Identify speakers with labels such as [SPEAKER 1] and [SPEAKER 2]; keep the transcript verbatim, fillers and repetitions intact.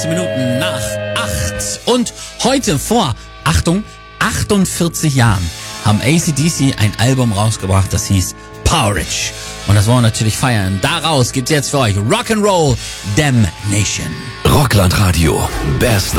[SPEAKER 1] fünfzehn Minuten nach acht. Und heute vor, Achtung, achtundvierzig Jahren haben A C D C ein Album rausgebracht, das hieß Porridge. Und das wollen wir natürlich feiern. Daraus gibt's jetzt für euch Rock'n'Roll Damnation.
[SPEAKER 2] Rockland Radio, best